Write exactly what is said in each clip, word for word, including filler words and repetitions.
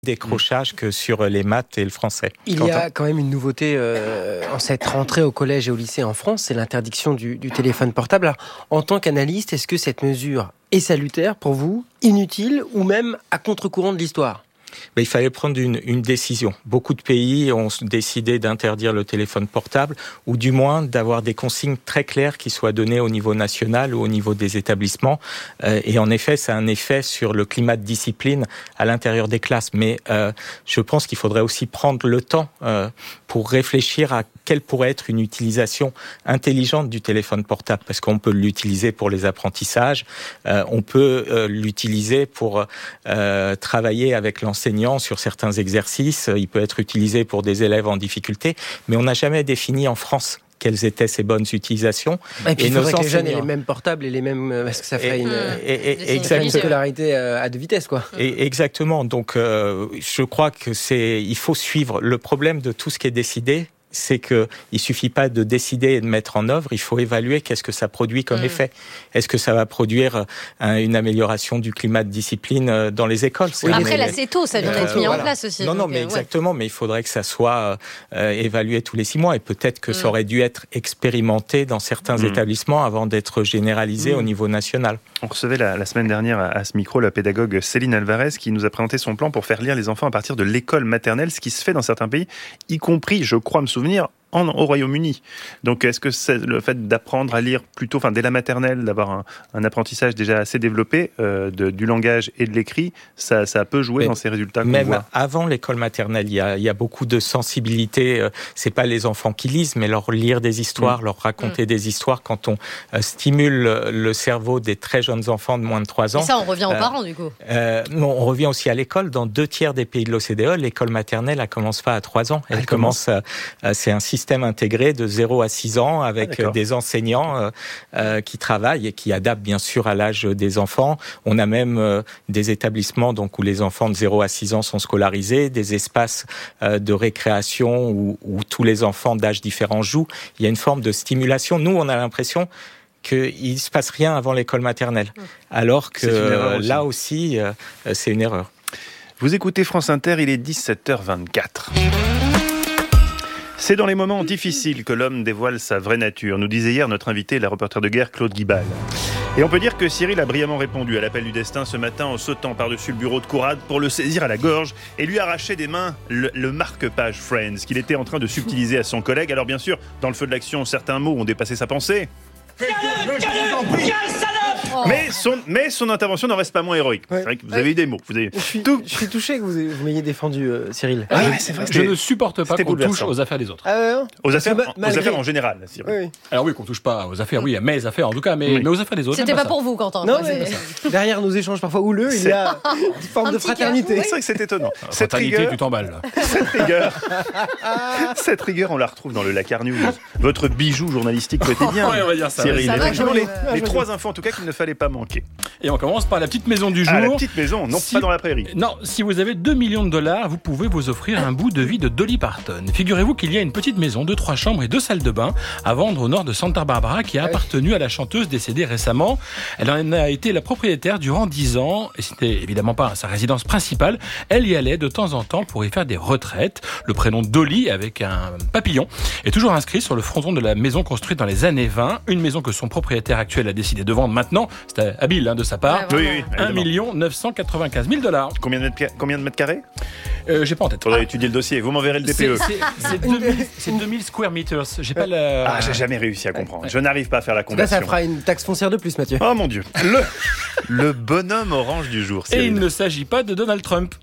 décrochage que sur les maths et le français. Il y a quand même une nouveauté euh, en cette rentrée au collège et au lycée en France, c'est l'interdiction du, du téléphone portable. Alors, en tant qu'analyste, est-ce que cette mesure est salutaire pour vous, inutile ou même à contre-courant de l'histoire ? Ben, il fallait prendre une, une décision. Beaucoup de pays ont décidé d'interdire le téléphone portable ou du moins d'avoir des consignes très claires qui soient données au niveau national ou au niveau des établissements. Euh, et en effet, ça a un effet sur le climat de discipline à l'intérieur des classes. Mais euh, je pense qu'il faudrait aussi prendre le temps euh, pour réfléchir à quelle pourrait être une utilisation intelligente du téléphone portable. Parce qu'on peut l'utiliser pour les apprentissages, euh, on peut euh, l'utiliser pour euh, travailler avec l'enseignant enseignant sur certains exercices, il peut être utilisé pour des élèves en difficulté, mais on n'a jamais défini en France quelles étaient ces bonnes utilisations. Et puis et il faudrait que les jeunes aient les mêmes portables et les mêmes... Parce que ça ferait et, une, et, et, exactement. une scolarité à deux vitesses, quoi. Et, exactement. Donc, euh, je crois que c'est... Il faut suivre. Le problème de tout ce qui est décidé, c'est qu'il ne suffit pas de décider et de mettre en œuvre, il faut évaluer qu'est-ce que ça produit comme mmh. effet. Est-ce que ça va produire un, une amélioration du climat de discipline dans les écoles ? Oui, Après, là, c'est tôt, ça vient d'être euh, mis voilà. en place aussi. Non, non, donc, mais euh, exactement, ouais. mais il faudrait que ça soit euh, évalué tous les six mois et peut-être que mmh. ça aurait dû être expérimenté dans certains mmh. établissements avant d'être généralisé mmh. au niveau national. On recevait la, la semaine dernière à, à ce micro la pédagogue Céline Alvarez qui nous a présenté son plan pour faire lire les enfants à partir de l'école maternelle, ce qui se fait dans certains pays, y compris, je crois me souvenir, En, au Royaume-Uni. Donc, est-ce que c'est le fait d'apprendre à lire plutôt, enfin, dès la maternelle, d'avoir un, un apprentissage déjà assez développé euh, de, du langage et de l'écrit, ça, ça peut jouer Mais dans ces résultats qu'on même voit. Avant l'école maternelle, il y a, il y a beaucoup de sensibilité. C'est pas les enfants qui lisent, mais leur lire des histoires, mmh. leur raconter mmh. des histoires. Quand on euh, stimule le cerveau des très jeunes enfants de moins de trois ans. Et ça, on revient aux euh, parents, du coup. Euh, non, on revient aussi à l'école. Dans deux tiers des pays de l'O C D E, l'école maternelle, elle commence pas à trois ans. Elle, elle commence, commence euh, c'est un système système intégré de zéro à six ans avec ah, des enseignants euh, euh, qui travaillent et qui adaptent bien sûr à l'âge des enfants. On a même euh, des établissements donc, où les enfants de zéro à six ans sont scolarisés, des espaces euh, de récréation où, où tous les enfants d'âges différents jouent. Il y a une forme de stimulation. Nous, on a l'impression qu'il ne se passe rien avant l'école maternelle, alors que euh, aussi. là aussi, euh, c'est une erreur. Vous écoutez France Inter, il est dix-sept heures vingt-quatre. C'est dans les moments difficiles que l'homme dévoile sa vraie nature, nous disait hier notre invité, la reporter de guerre Claude Guibal. Et on peut dire que Cyril a brillamment répondu à l'appel du destin ce matin en sautant par-dessus le bureau de Conrad pour le saisir à la gorge et lui arracher des mains le, le marque-page Friends qu'il était en train de subtiliser à son collègue. Alors bien sûr, dans le feu de l'action, certains mots ont dépassé sa pensée. Oh. Mais, son, mais son intervention n'en reste pas moins héroïque. Ouais. C'est vrai que vous avez eu des mots. Vous avez... je, suis, tout... je suis touché que vous, ayez, vous m'ayez défendu, euh, Cyril. Ah, ouais, c'est vrai, je ne supporte pas qu'on touche aux affaires des autres. Ah, aux, affaires, ma- malgré... aux affaires en général, Cyril. Oui. Alors oui, qu'on touche pas aux affaires, oui, à mes affaires en tout cas, mais, oui. mais aux affaires des autres. C'était pas, pas pour vous, Quentin. Non, mais derrière nos échanges parfois houleux, il y a une forme de fraternité. C'est vrai que c'est étonnant. Alors, cette fraternité, rigueur, tu t'emballes là. Cette rigueur, cette rigueur, on la retrouve dans le Lakar News, votre bijou journalistique quotidien. Oui, on va dire ça. Cyril, les trois infos en tout cas qu'il ne fallait pas manquer. Et on commence par la petite maison du jour. Ah, la petite maison, non si, pas dans la prairie. Non, si vous avez deux millions de dollars, vous pouvez vous offrir un bout de vie de Dolly Parton. Figurez-vous qu'il y a une petite maison de trois chambres et deux salles de bain à vendre au nord de Santa Barbara qui a appartenu à la chanteuse décédée récemment. Elle en a été la propriétaire durant dix ans et c'était évidemment pas sa résidence principale. Elle y allait de temps en temps pour y faire des retraites. Le prénom Dolly avec un papillon est toujours inscrit sur le fronton de la maison construite dans les années vingt. Une maison que son propriétaire actuel a décidé de vendre maintenant. C'était habile hein, de sa part. Ouais, oui, oui, un million neuf cent quatre-vingt-quinze mille dollars. Combien de mètres, combien de mètres carrés euh, J'ai pas en tête. Faudrait ah. étudier le dossier. Vous m'enverrez le D P E. C'est, c'est, c'est, deux mille, c'est deux mille square meters. J'ai pas la... Ah, j'ai jamais réussi à comprendre. Je n'arrive pas à faire la conversion. Là, ça fera une taxe foncière de plus, Mathieu. Oh mon Dieu. Le, le bonhomme orange du jour. Et il ne s'agit pas de Donald Trump.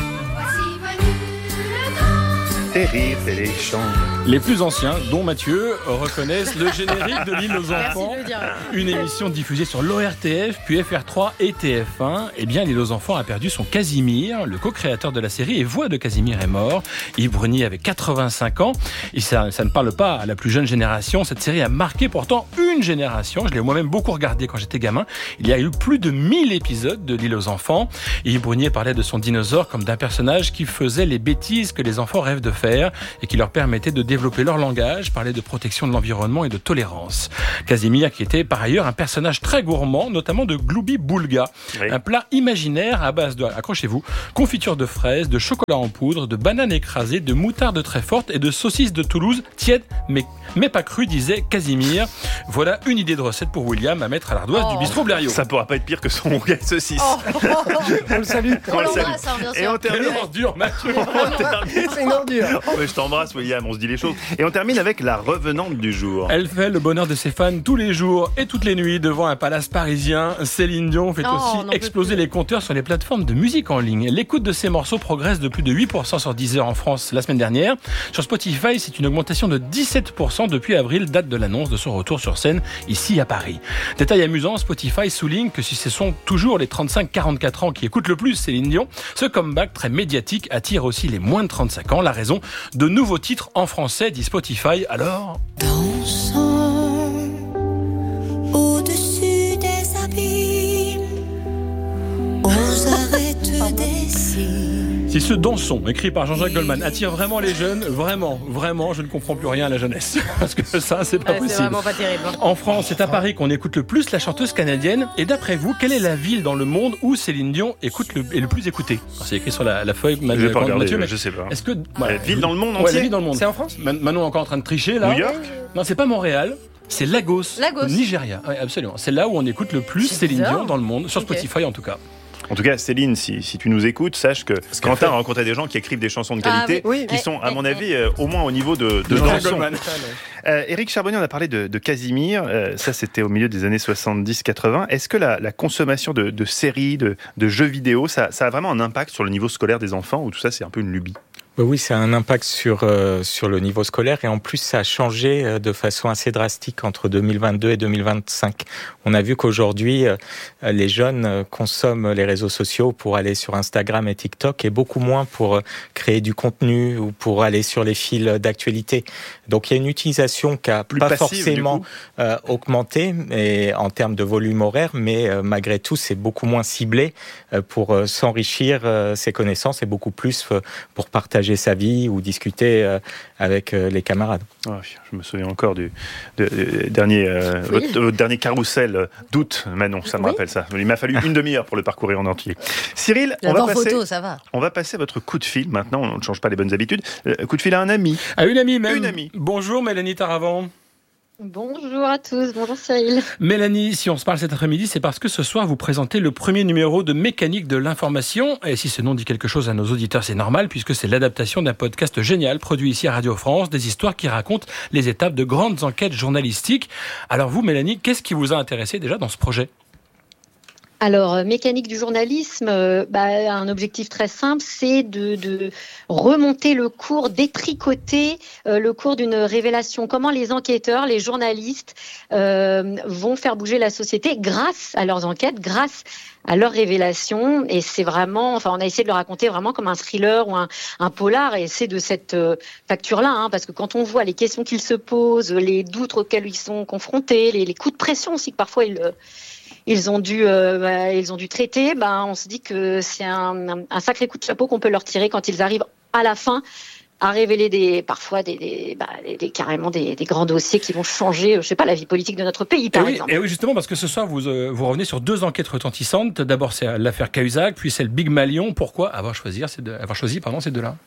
Rire et les chants. Les plus anciens, dont Mathieu, reconnaissent le générique de l'île aux enfants. Une émission diffusée sur l'O R T F, puis F R trois et T F un. Eh bien, l'île aux enfants a perdu son Casimir. Le co-créateur de la série et voix de Casimir est mort. Yves Brunier avait quatre-vingt-cinq ans. Et ça, ça ne parle pas à la plus jeune génération. Cette série a marqué pourtant une génération. Je l'ai moi-même beaucoup regardé quand j'étais gamin. Il y a eu plus de mille épisodes de l'île aux enfants. Et Yves Brunier parlait de son dinosaure comme d'un personnage qui faisait les bêtises que les enfants rêvent de faire. faire et qui leur permettait de développer leur langage, parler de protection de l'environnement et de tolérance. Casimir, qui était par ailleurs un personnage très gourmand, notamment de Gloubi Boulga, oui. Un plat imaginaire à base de, accrochez-vous, confiture de fraises, de chocolat en poudre, de bananes écrasées, de moutarde très forte et de saucisses de Toulouse tièdes mais, mais pas crues, disait Casimir. Voilà une idée de recette pour William à mettre à l'ardoise oh. du bistrot Blériot. Ça pourra pas être pire que son gars de saucisse. Oh. On le salue. On, on le salue. Ça, bien sûr. Et on termine. Quelle ordure, Mathieu. C'est une ordure. Oh, mais je t'embrasse, William. On se dit les choses. Et on termine avec la revenante du jour. Elle fait le bonheur de ses fans tous les jours et toutes les nuits devant un palace parisien. Céline Dion fait oh, aussi exploser les compteurs sur les plateformes de musique en ligne. L'écoute de ses morceaux progresse de plus de huit pour cent sur Deezer en France la semaine dernière. Sur Spotify, c'est une augmentation de dix-sept pour cent depuis avril, date de l'annonce de son retour sur scène ici à Paris. Détail amusant, Spotify souligne que si ce sont toujours les trente-cinq à quarante-quatre ans qui écoutent le plus Céline Dion, ce comeback très médiatique attire aussi les moins de trente-cinq ans. La raison, de nouveaux titres en français, dit Spotify. Alors... Dansons au-dessus des abîmes, aux arêtes des cimes. Si ce Dansons, écrit par Jean-Jacques Goldman, attire vraiment les jeunes, vraiment, vraiment, je ne comprends plus rien à la jeunesse. Parce que ça, c'est pas ouais, possible. C'est vraiment pas terrible. En France, c'est à Paris qu'on écoute le plus la chanteuse canadienne. Et d'après vous, quelle est la ville dans le monde où Céline Dion écoute le, est le plus écoutée? C'est écrit sur la, la feuille. Je vais pas regarder, Mathieu, mais je sais pas. Est-ce que ouais, la ville dans le monde ouais, entier la ville dans le monde. C'est en France? Man- Manon est encore en train de tricher là. New York? Non, c'est pas Montréal. C'est Lagos, Lagos. Nigeria. Oui, absolument. C'est là où on écoute le plus c'est Céline bizarre. Dion dans le monde, sur Okay. Spotify en tout cas. En tout cas, Céline, si, si tu nous écoutes, sache que Quentin a rencontré des gens qui écrivent des chansons de qualité, ah, oui. qui Oui. sont, à Oui. mon avis, euh, au moins au niveau de, de Dansons. Euh, Éric Charbonnier, on a parlé de, de Casimir. Euh, ça, c'était au milieu des années soixante-dix quatre-vingts. Est-ce que la, la consommation de, de séries, de, de jeux vidéo, ça, ça a vraiment un impact sur le niveau scolaire des enfants, ou tout ça, c'est un peu une lubie? Oui, ça a un impact sur, euh, sur le niveau scolaire et en plus ça a changé euh, de façon assez drastique entre deux mille vingt-deux et deux mille vingt-cinq. On a vu qu'aujourd'hui, euh, les jeunes euh, consomment les réseaux sociaux pour aller sur Instagram et TikTok et beaucoup moins pour euh, créer du contenu ou pour aller sur les fils d'actualité. Donc il y a une utilisation qui n'a pas passive, forcément euh, augmenté mais, en termes de volume horaire, mais euh, malgré tout c'est beaucoup moins ciblé euh, pour euh, s'enrichir euh, ses connaissances et beaucoup plus euh, pour partager sa vie ou discuter euh, avec euh, les camarades. Oh, je me souviens encore du, du, du dernier, euh, oui. votre, votre dernier carrousel d'août, Manon, ça me oui. rappelle ça. Il m'a fallu une demi-heure pour le parcourir en entier. Cyril, on va, passer, photo, ça va. on va passer votre coup de fil maintenant, on ne change pas les bonnes habitudes. Euh, coup de fil à un ami. À une amie même. Une amie. Bonjour Mélanie Taravant. Bonjour à tous, bonjour Cyril. Mélanie, si on se parle cet après-midi, c'est parce que ce soir vous présentez le premier numéro de Mécanique de l'information. Et si ce nom dit quelque chose à nos auditeurs, c'est normal, puisque c'est l'adaptation d'un podcast génial produit ici à Radio France, des histoires qui racontent les étapes de grandes enquêtes journalistiques. Alors vous, Mélanie, qu'est-ce qui vous a intéressé déjà dans ce projet ? Alors, mécanique du journalisme, euh, bah, un objectif très simple, c'est de, de remonter le cours, détricoter euh, le cours d'une révélation. Comment les enquêteurs, les journalistes euh, vont faire bouger la société grâce à leurs enquêtes, grâce à leurs révélations. Et c'est vraiment, enfin, on a essayé de le raconter vraiment comme un thriller ou un, un polar. Et c'est de cette euh, facture-là, hein, parce que quand on voit les questions qu'ils se posent, les doutes auxquels ils sont confrontés, les, les coups de pression aussi que parfois ils Ils ont dû, euh, bah, ils ont dû traiter. Bah, on se dit que c'est un, un sacré coup de chapeau qu'on peut leur tirer quand ils arrivent à la fin à révéler des, parfois des, des, bah, des, des carrément des, des grands dossiers qui vont changer, je sais pas, la vie politique de notre pays, par et oui, exemple. Et oui, justement, parce que ce soir vous euh, vous revenez sur deux enquêtes retentissantes. D'abord, c'est l'affaire Cahuzac, puis celle Big Malion. Pourquoi avoir choisi ces deux, avoir choisi, pardon, ces deux-là?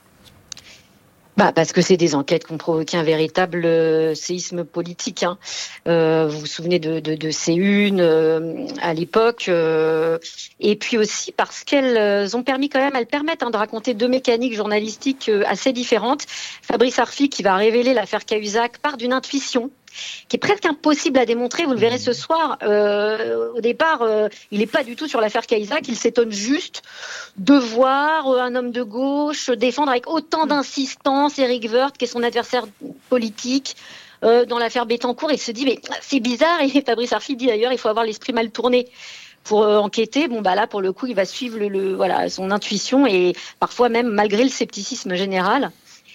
Bah parce que c'est des enquêtes qui ont provoqué un véritable euh, séisme politique. Hein. Euh, vous vous souvenez de, de, de C un euh, à l'époque, euh, et puis aussi parce qu'elles ont permis quand même, elles permettent hein, de raconter deux mécaniques journalistiques euh, assez différentes. Fabrice Arfi, qui va révéler l'affaire Cahuzac, part d'une intuition qui est presque impossible à démontrer, vous le verrez ce soir. Euh, au départ, euh, il n'est pas du tout sur l'affaire Cahuzac, il s'étonne juste de voir euh, un homme de gauche défendre avec autant d'insistance Éric Woerth, qui est son adversaire politique, euh, dans l'affaire Bettencourt. Il se dit, mais c'est bizarre, et Fabrice Arfi dit d'ailleurs, il faut avoir l'esprit mal tourné pour euh, enquêter. Bon, bah là, pour le coup, il va suivre le, le, voilà, son intuition, et parfois même malgré le scepticisme général.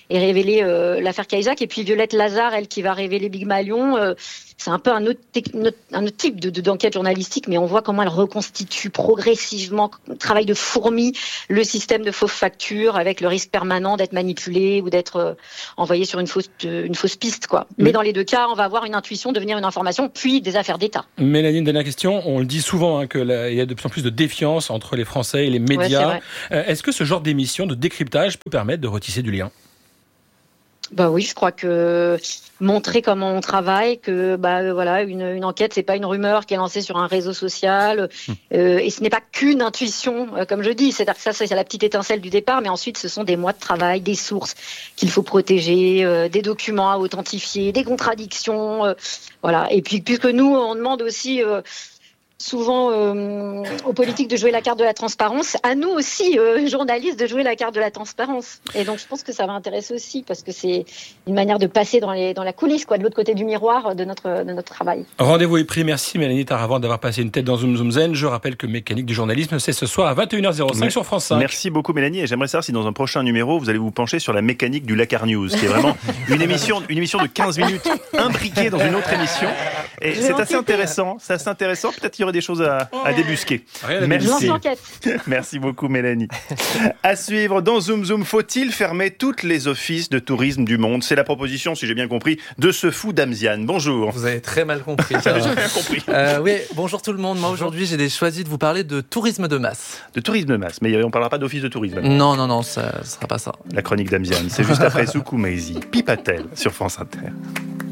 et révéler euh, l'affaire Cahuzac. Et puis Violette Lazare, elle qui va révéler Big Malion. Euh, c'est un peu un autre, un autre type de, de, d'enquête journalistique, mais on voit comment elle reconstitue progressivement, travail de fourmi, le système de fausses factures avec le risque permanent d'être manipulé ou d'être euh, envoyé sur une fausse, une fausse piste, quoi. Mais dans les deux cas, on va avoir une intuition devenir une information, puis des affaires d'État. Mélanie, une dernière question. On le dit souvent hein, qu'il y a de plus en plus de défiance entre les Français et les médias. Ouais, euh, est-ce que ce genre d'émission de décryptage peut permettre de retisser du lien ? Bah oui, je crois que montrer comment on travaille, que bah voilà, une, une enquête, c'est pas une rumeur qui est lancée sur un réseau social, mmh. euh, et ce n'est pas qu'une intuition, euh, comme je dis. C'est-à-dire que ça, c'est la petite étincelle du départ, mais ensuite, ce sont des mois de travail, des sources qu'il faut protéger, euh, des documents à authentifier, des contradictions, euh, voilà. Et puis, puisque nous, on demande aussi. Euh, souvent euh, aux politiques de jouer la carte de la transparence, à nous aussi, euh, journalistes, de jouer la carte de la transparence. Et donc je pense que ça va intéresser aussi, parce que c'est une manière de passer dans, les, dans la coulisse, quoi, de l'autre côté du miroir de notre, de notre travail. Rendez-vous est pris. Merci Mélanie Taravant d'avoir passé une tête dans Zoom Zoom Zen. Je rappelle que Mécanique du journalisme, c'est ce soir à vingt et une heures cinq Mais, sur France cinq. Merci beaucoup Mélanie, et j'aimerais savoir si dans un prochain numéro, vous allez vous pencher sur la mécanique du Lakar News, qui est vraiment une émission, une émission de quinze minutes imbriquée dans une autre émission. Et c'est assez intéressant, c'est assez intéressant. Peut-être qu'il y aurait des choses à, à débusquer. Merci. Merci beaucoup Mélanie. À suivre dans Zoom Zoom, faut-il fermer toutes les offices de tourisme du monde ? C'est la proposition, si j'ai bien compris, de ce fou Damziane. Bonjour. Vous avez très mal compris. J'ai bien compris. Euh, oui, bonjour tout le monde. Moi aujourd'hui, j'ai choisi de vous parler de tourisme de masse. De tourisme de masse, mais on ne parlera pas d'office de tourisme. Non, non, non, ça ne sera pas ça. La chronique Damziane, c'est juste après Soukou Maizi, Pipatel sur France Inter.